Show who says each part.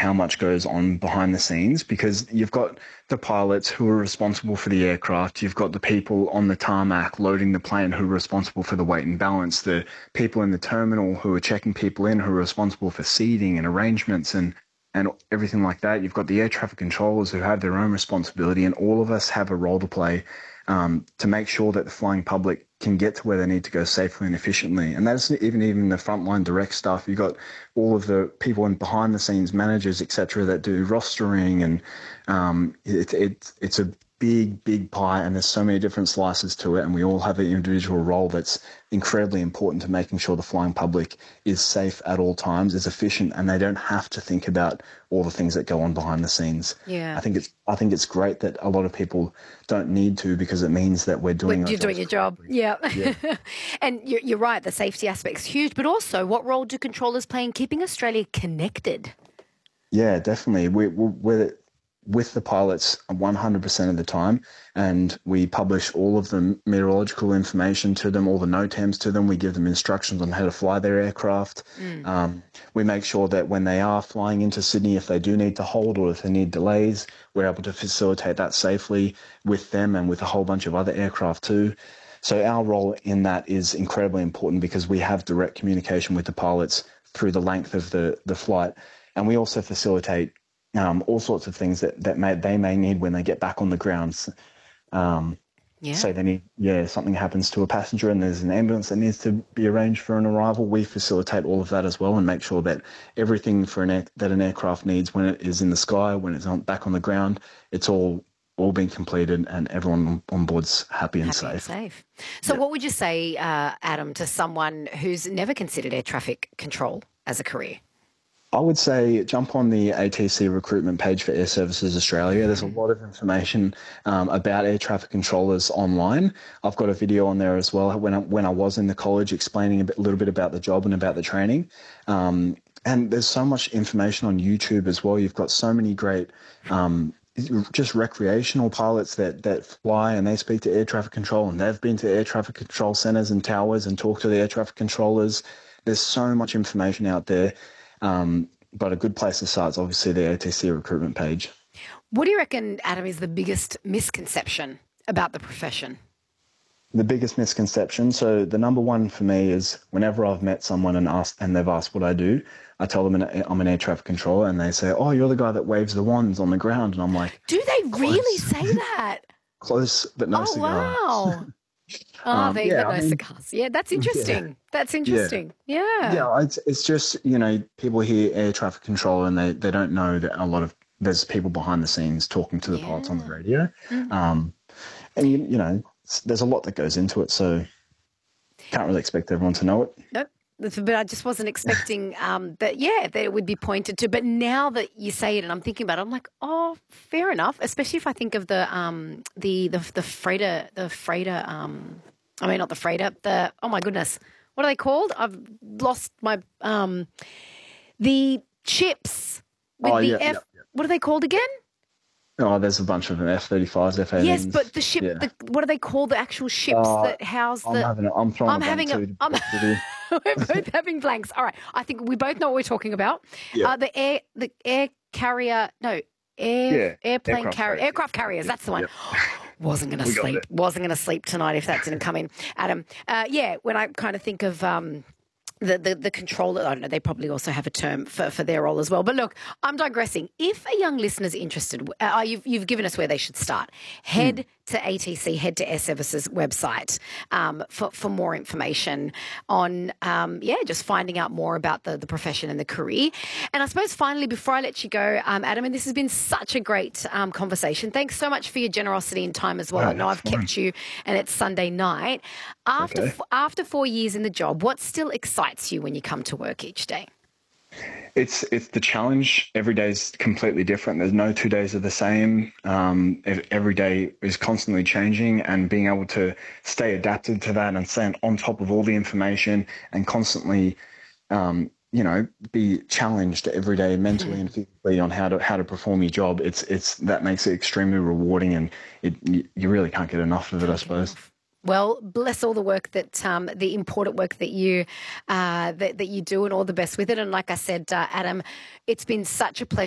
Speaker 1: how much goes on behind the scenes, because you've got the pilots who are responsible for the aircraft. You've got the people on the tarmac loading the plane who are responsible for the weight and balance. The people in the terminal who are checking people in, who are responsible for seating and arrangements and everything like that. You've got the air traffic controllers who have their own responsibility, and all of us have a role to play to make sure that the flying public can get to where they need to go safely and efficiently. And that's even the frontline direct staff. You've got all of the people in behind the scenes, managers, etc., that do rostering, and it's a big pie, and there's so many different slices to it, and we all have an individual role that's incredibly important to making sure the flying public is safe at all times, is efficient, and they don't have to think about all the things that go on behind the scenes.
Speaker 2: Yeah.
Speaker 1: I think it's great that a lot of people don't need to, because it means that we're doing
Speaker 2: You're doing your job. Yeah. And you're right, the safety aspect's huge, but also what role do controllers play in keeping Australia connected?
Speaker 1: Yeah, definitely. We're with the pilots 100% of the time, and we publish all of the meteorological information to them, all the NOTAMs to them. We give them instructions on how to fly their aircraft. We make sure that when they are flying into Sydney, if they do need to hold or if they need delays, we're able to facilitate that safely with them and with a whole bunch of other aircraft too. So our role in that is incredibly important, because we have direct communication with the pilots through the length of the flight, and we also facilitate all sorts of things that they may need when they get back on the ground. Say they need, something happens to a passenger and there's an ambulance that needs to be arranged for an arrival. We facilitate all of that as well, and make sure that everything that an aircraft needs when it is in the sky, when it's back on the ground, it's all been completed and everyone on board's happy and safe.
Speaker 2: So what would you say, Adam, to someone who's never considered air traffic control as a career?
Speaker 1: I would say jump on the ATC recruitment page for Air Services Australia. There's a lot of information about air traffic controllers online. I've got a video on there as well when I was in the college, explaining a little bit about the job and about the training. And there's so much information on YouTube as well. You've got so many great just recreational pilots that fly, and they speak to air traffic control, and they've been to air traffic control centres and towers and talked to the air traffic controllers. There's so much information out there. But a good place to start is obviously the ATC recruitment page.
Speaker 2: What do you reckon, Adam, is the biggest misconception about the profession?
Speaker 1: The biggest misconception, so the number one for me is whenever I've met someone and they've asked what I do, I tell them I'm an air traffic controller, and they say, "Oh, you're the guy that waves the wands on the ground," and I'm like,
Speaker 2: "Do they really say that?"
Speaker 1: Close, but no cigar.
Speaker 2: Wow. Oh, cigars. Yeah, that's interesting. Yeah. That's interesting. Yeah.
Speaker 1: It's just, people hear air traffic control and they don't know that there's people behind the scenes talking to the pilots on the radio. And, there's a lot that goes into it, so can't really expect everyone to know it.
Speaker 2: Nope. But I just wasn't expecting that it would be pointed to. But now that you say it and I'm thinking about it, I'm like, oh, fair enough. Especially if I think of the freighter, not the freighter, oh my goodness, what are they called? I've lost my, the chips with what are they called again?
Speaker 1: Oh, there's a bunch of them, F-35s, F-18s.
Speaker 2: Yes, but the ship, what do they call the actual ships that house the... We're both having blanks. All right. I think we both know what we're talking about. Yeah. The aircraft carriers. That's the one. Yeah. Wasn't going to sleep tonight if that didn't come in, Adam. When I kind of think of the controller, I don't know, they probably also have a term for their role as well. But look, I'm digressing. If a young listener's interested, you've given us where they should start. Head to ATC, head to Air Services website for more information on, just finding out more about the profession and the career. And I suppose finally, before I let you go, Adam, and this has been such a great conversation. Thanks so much for your generosity and time as well. I know I've kept you, and it's Sunday night. After 4 years in the job, what still excites you when you come to work each day?
Speaker 1: It's the challenge. Every day is completely different. There's no 2 days are the same. Every day is constantly changing, and being able to stay adapted to that and stay on top of all the information and constantly, be challenged every day mentally and physically on how to perform your job. It's that makes it extremely rewarding, and you really can't get enough of it, I suppose.
Speaker 2: Well, bless all the work the important work that you do, and all the best with it. And like I said, Adam, it's been such a pleasure